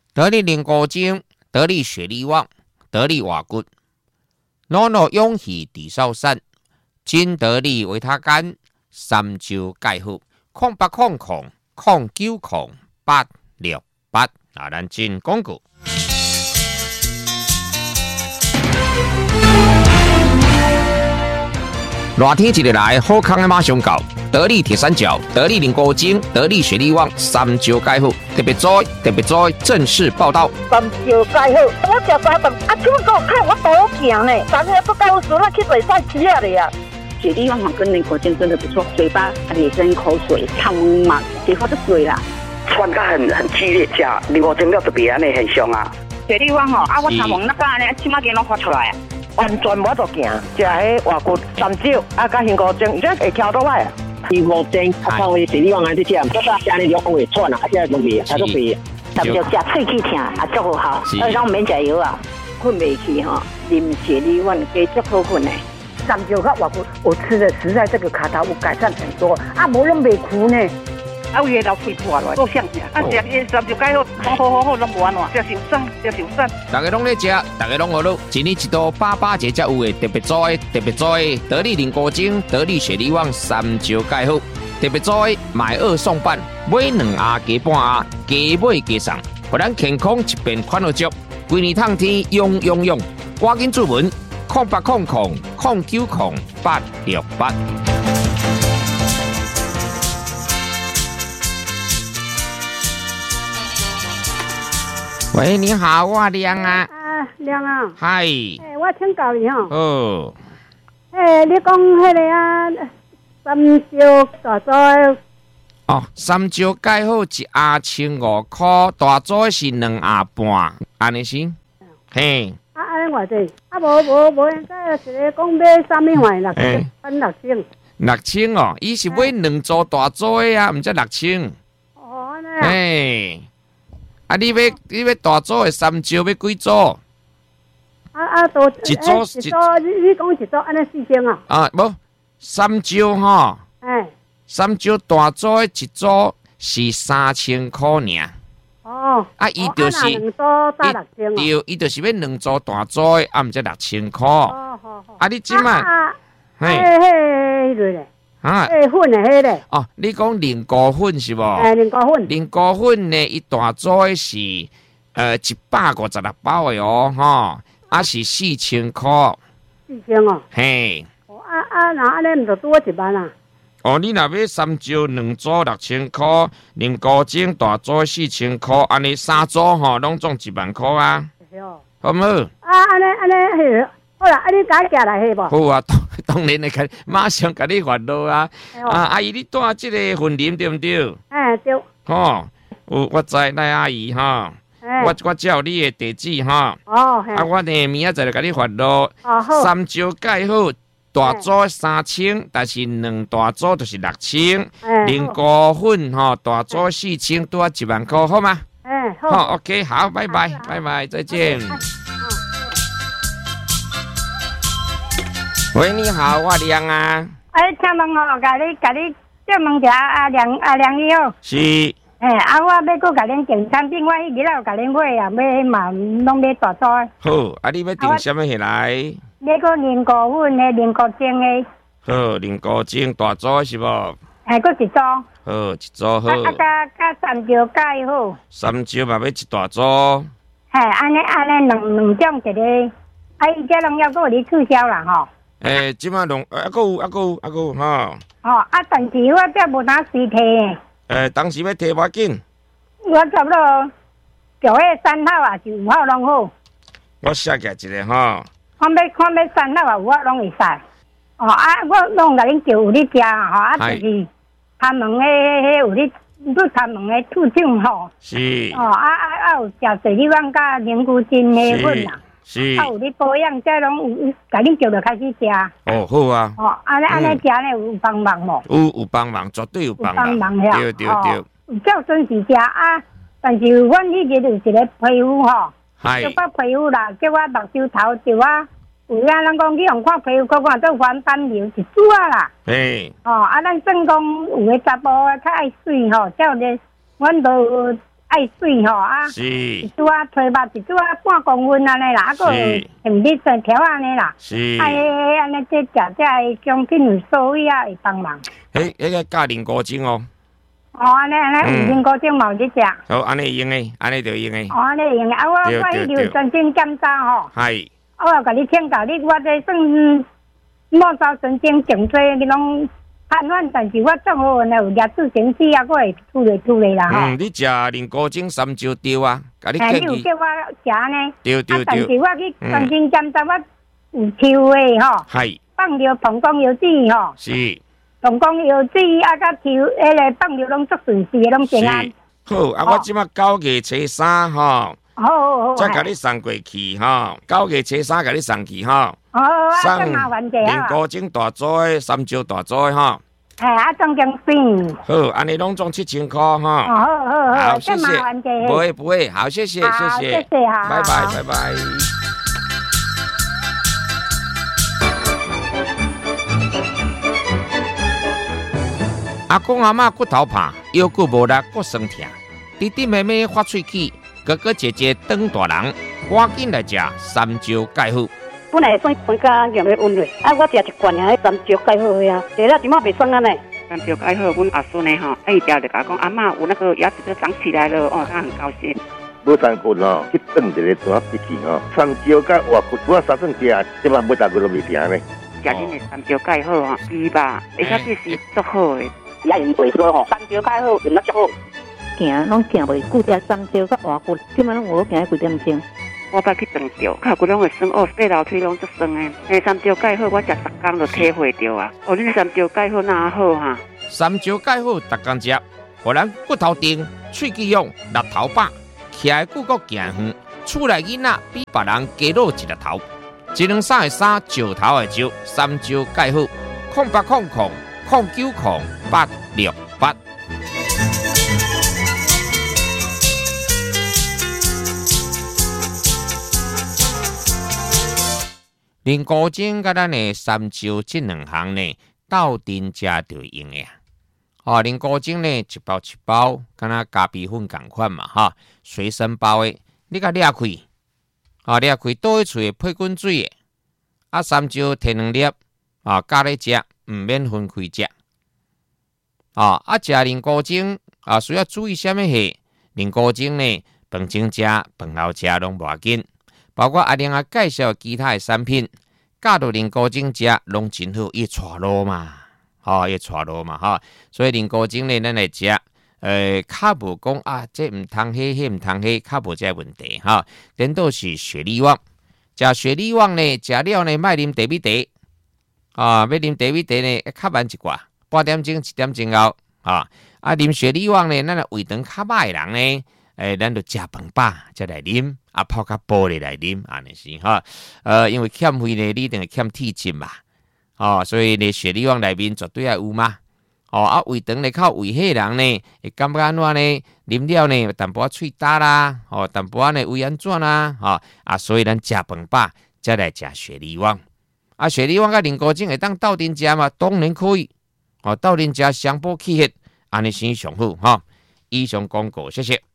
得力灵骨精、得力雪力旺、得力瓦骨，诺诺勇气地少散，金得力维他干，三周钙好，0800090868，咱进广告。热天一日来，好康的马上到。得力铁三角、得力灵骨精、得力雪力旺三周钙好，特别注意，正式报道。 三周钙好，我食早饭，怎么给我看我多行呢？昨天不告诉我去做菜吃了呀。 雪力旺跟灵骨精真的不错，嘴巴也生口水，汤嘛，结果就水啦。 酸感很激烈，吃灵骨精了特别安尼很凶啊。 雪力旺我头毛那个安尼，起码给拢发出来啊。 完全无得行，食迄外骨三酒，甲灵骨精，伊这会挑倒来啊。 灵骨精靠位雪力旺安尼食，这个家里用会喘啊，这容易，它都肥。 三酒食喙齿疼，也足好，咱免食药啊，困袂去吼，啉雪力旺加足好困的。 三酒和外骨，我吃的实在这个卡塔有改善很多，无拢袂苦呢。 有嘢就肺破了，够香食。食三酒钙好，拢无安怎，食受伤。 大家拢咧食，大家拢好乐，一年一度88节才有的特别注意，得力灵骨精、得力雪力旺三周钙好，特别注意买2送半，买2盒加半盒，加买加送，互咱健康一边款好足，规年通天用，赶紧注文0800090868。喂，你好，我亮啊。 亮啊。 嗨。 我请教你吼。 哦。 你讲迄个啊，三招大招。 哦，三招钙好1盒1500块，大招是2盒半，安尼是？嘿。 安尼偌济？无，现在一个讲买啥物款6分6000。 6000哦，伊是买2组大招的啊，毋才6000。 哦，安尼啊。 嘿。啊！你要大组的三招要几组？ 多一组， 你讲一组安尼4000啊？ 啊，无三招吼。三招大组的一组是3000块尔。 哦。 伊就是 2组打6000。 对，伊就是要2组大组的，毋才6000块。 哦，好。 啊，你即摆？ 嘿，迄个咧。粉的迄个。 哦，你讲灵骨粉是无？ 灵骨粉。 灵骨粉呢，伊大组的是156包的哦，吼，啊是4000块。 4000哦。 嘿。 那安尼毋就多1万啊？ 哦，你若要三招2组6000块，灵骨精大组4000块，安尼3组吼，拢总1万块啊。好唔好？ 安尼好啦，你甲寄来去无？ 好啊，当然会马上甲你发落啊！阿姨，你带即个粉林对毋对？ 对。 吼，我知赖阿姨哈，我照你的地址哈。 哦。 我呢明仔载就甲你发落。 好。 三招钙好，大组3000，但是2大组就是6000。灵骨粉吼，大组4000，多1万块，好吗？好。OK， 好，拜拜，再见。喂，你好，我亮啊。 请问哦，甲你借问一下亮你好。 是。 我要搁甲恁订餐厅，我迄日有甲恁买啊，要嘛拢要大组。 好，你要订什么起来？ 要搁灵骨粉的、灵骨精的。 好，灵骨精大组是无？ 搁一组。 好，一组好。 加三招钙好。 三招嘛要一大组。 安尼两种一个，伊这拢要搁有咧促销啦吼。 即摆拢还有哈。 但是我这无拿水摕。 当时要摕无紧。 我差不多9月3号啊，是5号拢好。 我写起一个哈。 看要3号啊，5号拢会使。我拢甲恁叫有咧食就是他们迄有咧，他们的兔酱吼。 是。 有食水力旺甲灵骨精的粉啦。 是。 有咧保养，这拢有，甲恁叫就开始食。 哦，好啊。 安尼食呢有帮忙无？ 有帮忙，绝对有帮忙。 对。 照准时食但是阮迄日有一个皮肤吼，叫我皮肤啦，叫我目睭头叫我有人讲去用看皮肤科看做黄斑瘤一组啦。咱算讲有个查甫较爱水吼，叫咧，阮都爱爱水吼啊， 是一拄啊吹肉一拄啊半公分安尼啦，啊个甜蜜酸条安尼啦， 是， 安尼这食这奖品有所谓啊会帮忙。 迄个加零古精哦。 哦，安尼有零古精嘛有去食。 好，安尼用诶，安尼就用诶。 哦，安尼用诶，啊我迄有专心检查吼。 系。 我甲你请教你，我这算末梢神经颈椎你拢瘫痪，但是我做好运有牙齿前齿啊，我会处理啦吼。 你食零古精3周对啊？甲你建议。你有叫我食呢？ 对。 但是我去专心检查，我有抽诶吼。 系。 放尿膀胱药水吼。 是。 膀胱药水啊，甲抽迄个放尿拢足顺势，拢平安。 好，啊，我即马9月初3吼。 好， 再甲你送过去吼，9月初3甲你送去吼。 送麻烦者啊。 零古精大组的，3周大组的吼。 总奖品。 好，安尼拢总7000块吼。 好， 谢谢。不会，好，谢谢， 谢谢，好， 拜拜。阿公阿嬷骨头怕，腰骨无力，骨酸痛，弟弟妹妹发喙齿。哥哥姐姐当大人，赶紧来食3周钙好。 本来算分家用咧温热，我食一罐啊，3周钙好呀，食了即马袂酸啊呢。 3周钙好，阮阿孙呢吼，伊条就甲讲阿嬷有那个牙齿都长起来了哦，他很高兴。 无3棍吼，去炖一个大笔去吼，3周钙活骨，我3顿食，即马每大个都袂停呢。 食恁的3周钙好吼，猪吧，而且这是足好的。 也用袂错吼，3周钙好用得足好。 行拢行袂久，食3周甲活骨，即摆拢有行几点钟。 我捌去长着，脚骨拢会酸哦，爬楼梯拢足酸诶。3周钙好，我食10天就体会着啊。哦，恁3周钙好哪好哈 ？3周钙好，逐工食，互咱骨头硬，喙齿勇，力头饱，徛诶骨骼行远，厝内囡仔比别人加露一粒头。1两3的3，石头的石，3周钙好，0800090868。零古精甲咱的3周这2项呢，斗阵食就用的啊。零古精呢，一包一包，敢若咖啡粉同款嘛哈，随身包的，你甲裂开，裂开倒去喙配滚水的，啊3周摕2粒加咧食，唔免分开食。食零古精需要注意啥物事？零古精呢，饭前食、饭后食拢无要紧。包括阿玲介绍其他的产品，加到零古精食拢真好，伊带路嘛，伊带路嘛哈。所以零古精呢，咱来食，较无讲这唔通迄唔通迄，较无这问题哈。颠倒是雪梨旺，食雪梨旺呢，食了呢，莫啉茶米茶，要啉茶米茶呢，较慢一寡，半点钟、1点钟后，啉雪梨旺呢，咱胃肠较歹的人呢。咱就食饭饱才来啉，泡较玻璃来啉，安尼是哈。因为欠费呢，你一定会欠铁质嘛，所以呢，雪梨旺内面绝对要有嘛。胃肠呢靠胃血人呢，会感觉安怎呢？啉了呢，淡薄喙焦啦，淡薄呢胃安怎啦，所以咱食饭饱才来食雪梨旺。雪梨旺甲零古精会当斗阵食嘛，当然可以。斗阵食双补气血，安尼先上好哈。以上广告，谢谢。